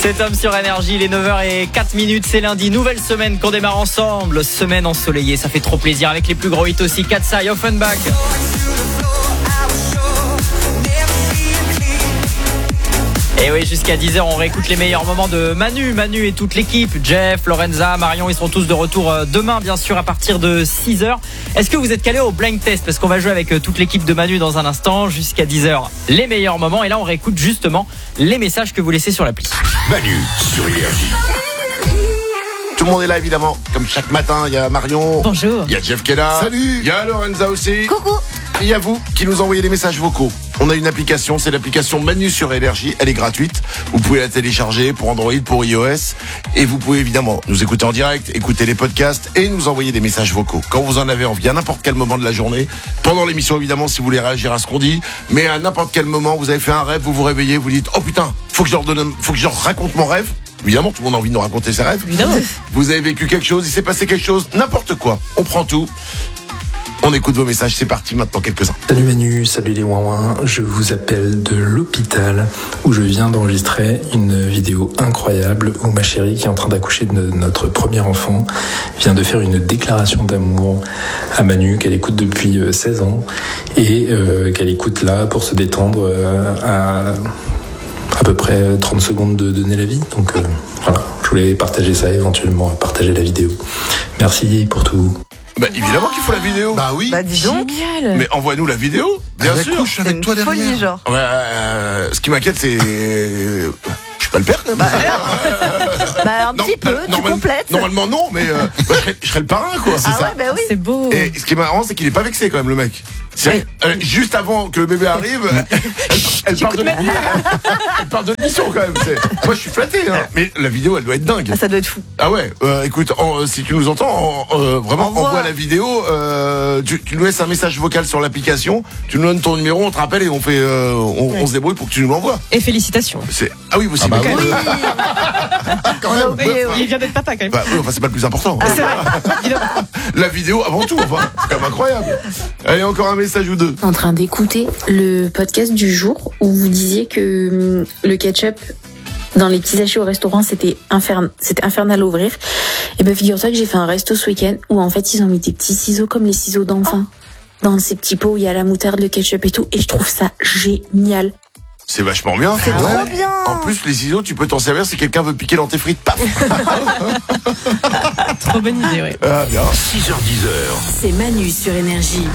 C'est Tom sur Énergie, il est 9h04, c'est lundi, nouvelle semaine qu'on démarre ensemble, semaine ensoleillée, ça fait trop plaisir avec les plus gros hits aussi, Katsai, Offenbach. Et oui, jusqu'à 10h, on réécoute les meilleurs moments de Manu et toute l'équipe. Jeff, Lorenza, Marion, ils seront tous de retour demain, bien sûr, à partir de 6h. Est-ce que vous êtes calés au blind test? Parce qu'on va jouer avec toute l'équipe de Manu dans un instant, jusqu'à 10h, les meilleurs moments. Et là, on réécoute justement les messages que vous laissez sur l'appli. Manu sur Énergie. Tout le monde est là, évidemment. Comme chaque matin, il y a Marion. Bonjour. Il y a Jeff qui est là. Salut. Il y a Lorenza aussi. Coucou. Et il y a vous qui nous envoyez des messages vocaux. On a une application, c'est l'application Manu sur Énergie. Elle est gratuite. Vous pouvez la télécharger pour Android, pour iOS. Et vous pouvez évidemment nous écouter en direct, écouter les podcasts et nous envoyer des messages vocaux. Quand vous en avez envie, à n'importe quel moment de la journée. Pendant l'émission, évidemment, si vous voulez réagir à ce qu'on dit. Mais à n'importe quel moment, vous avez fait un rêve, vous vous réveillez, vous dites, oh putain, faut que je leur raconte mon rêve. Évidemment, tout le monde a envie de nous raconter ses rêves. Évidemment. Vous avez vécu quelque chose, il s'est passé quelque chose, n'importe quoi. On prend tout. On écoute vos messages, c'est parti maintenant, quelques-uns. Salut Manu, salut les ouin-ouin, je vous appelle de l'hôpital où je viens d'enregistrer une vidéo incroyable où ma chérie qui est en train d'accoucher de notre premier enfant vient de faire une déclaration d'amour à Manu qu'elle écoute depuis 16 ans et qu'elle écoute là pour se détendre à peu près 30 secondes de donner la vie. Donc voilà, je voulais partager ça, éventuellement partager la vidéo. Merci pour tout. Bah évidemment qu'il faut la vidéo. Bah oui. Bah dis donc. Génial. Mais envoie-nous la vidéo, bien Elle sûr. accouche avec toi derrière. Folie, genre. Ouais, ce qui m'inquiète, c'est... Je suis pas le père, quand même. Bah un Non, petit peu, tu complètes. Normalement non, mais je serais le parrain, quoi. C'est Ah ça. ouais, bah oui. C'est beau. Et ce qui est marrant, c'est qu'il est pas vexé quand même, le mec. Juste avant que le bébé arrive, elle parle de l'émission quand même. Moi, je suis flatté, hein. Mais la vidéo, elle doit être dingue. Ah, ça doit être fou. Ah ouais, écoute, si tu nous entends, vraiment, envoie la vidéo. Tu nous laisses un message vocal sur l'application. Tu nous donnes ton numéro, on te rappelle et on fait, on se débrouille pour que tu nous l'envoies. Et félicitations. Ah oui, vous aussi. bah mais- Oui. quand même. Il vient d'être papa quand même. Bah, oui, enfin, c'est pas le plus important. C'est vrai. La vidéo avant tout, enfin, c'est quand même incroyable. Allez, encore un message ou deux. En train d'écouter le podcast du jour où vous disiez que le ketchup dans les petits sachets au restaurant c'était infernal à ouvrir. Et ben figure-toi que j'ai fait un resto ce week-end où en fait ils ont mis des petits ciseaux comme les ciseaux d'enfant dans ces petits pots où il y a la moutarde, le ketchup et tout, et je trouve ça génial. C'est vachement bien. C'est trop bien. En plus, les ciseaux, tu peux t'en servir si quelqu'un veut piquer dans tes frites. Paf. Trop bonne idée, ouais. Ah, bien. 6h-10h. C'est Manu sur Énergie.